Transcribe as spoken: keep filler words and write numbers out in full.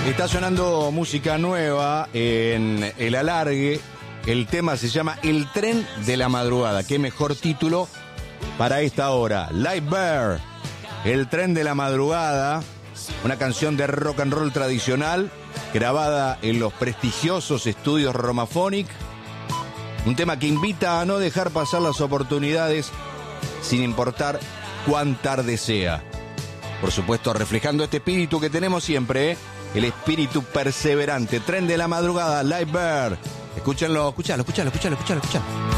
Está sonando música nueva en El Alargue. El tema se llama El Tren de la Madrugada. Qué mejor título para esta hora. Live Bear, El Tren de la Madrugada. Una canción de rock and roll tradicional grabada en los prestigiosos estudios Romaphonic. Un tema que invita a no dejar pasar las oportunidades sin importar cuán tarde sea. Por supuesto, reflejando este espíritu que tenemos siempre, ¿eh? El espíritu perseverante. Tren de la Madrugada, Live Bear. Escúchenlo, escúchalo, escúchalo, escúchalo, escúchalo, escúchalo.